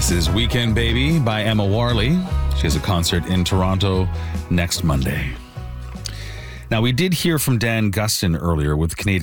This is Weekend Baby by Emma Warley. She has a concert in Toronto next Monday. Now, we did hear from Dan Gustin earlier with Canadian